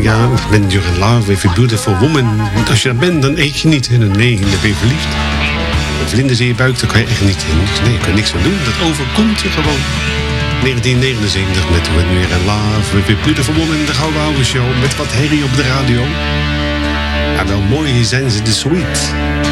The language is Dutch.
ja, when you're in love with a beautiful woman. Want als je dat bent, dan eet je niet. En dan ben je verliefd. Met vlinders in je buik, daar kan je echt niet in. Dus nee, je kan niks aan doen. Dat overkomt je gewoon. 1979 met When You're in Love with a Beautiful Woman. De Gouden Oude Show met wat herrie op de radio. Ja, wel mooi zijn ze, de Sweet.